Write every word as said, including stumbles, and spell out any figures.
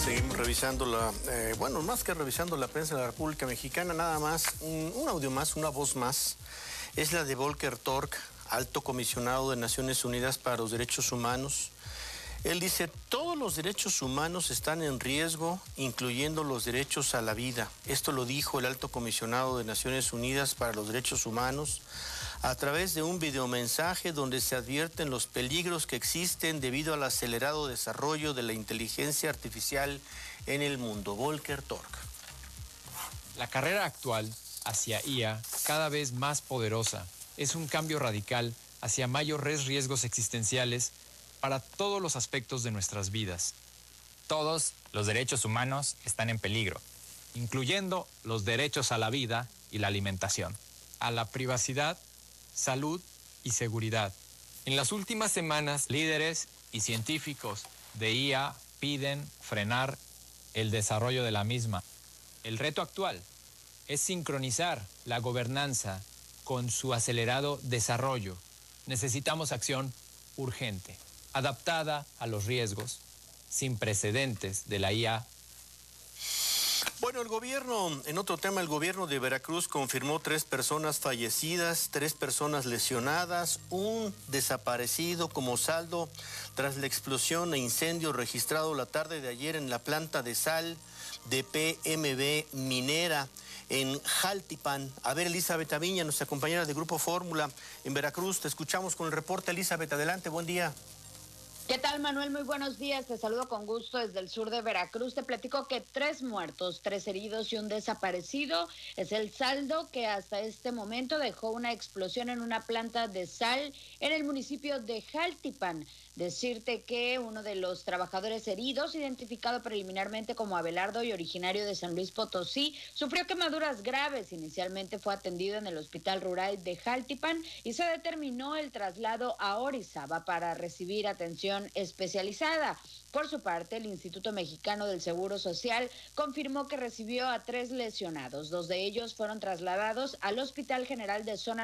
Seguimos revisando la, eh, bueno, más que revisando la prensa de la República Mexicana, nada más, un, un audio más, una voz más, es la de Volker Turk, alto comisionado de Naciones Unidas para los Derechos Humanos. Él dice, todos los derechos humanos están en riesgo, incluyendo los derechos a la vida. Esto lo dijo el alto comisionado de Naciones Unidas para los Derechos Humanos a través de un videomensaje donde se advierten los peligros que existen debido al acelerado desarrollo de la inteligencia artificial en el mundo. Volker Turk. La carrera actual hacia I A, cada vez más poderosa, es un cambio radical hacia mayores riesgos existenciales para todos los aspectos de nuestras vidas. Todos los derechos humanos están en peligro, incluyendo los derechos a la vida y la alimentación, a la privacidad, salud y seguridad. En las últimas semanas, líderes y científicos de I A piden frenar el desarrollo de la misma. El reto actual es sincronizar la gobernanza con su acelerado desarrollo. Necesitamos acción urgente, adaptada a los riesgos sin precedentes de la I A. Bueno, el gobierno, en otro tema, el gobierno de Veracruz confirmó tres personas fallecidas, tres personas lesionadas, un desaparecido como saldo tras la explosión e incendio registrado la tarde de ayer en la planta de sal de P M B Minera en Jaltipan. A ver, Elizabeth Aviña, nuestra compañera de Grupo Fórmula en Veracruz, te escuchamos con el reporte. Elizabeth, adelante, buen día. ¿Qué tal, Manuel? Muy buenos días. Te saludo con gusto desde el sur de Veracruz. Te platico que tres muertos, tres heridos y un desaparecido es el saldo que hasta este momento dejó una explosión en una planta de sal en el municipio de Jaltipan. Decirte que uno de los trabajadores heridos, identificado preliminarmente como Abelardo y originario de San Luis Potosí, sufrió quemaduras graves. Inicialmente fue atendido en el Hospital Rural de Jaltipan y se determinó el traslado a Orizaba para recibir atención especializada. Por su parte, el Instituto Mexicano del Seguro Social confirmó que recibió a tres lesionados. Dos de ellos fueron trasladados al Hospital General de Zona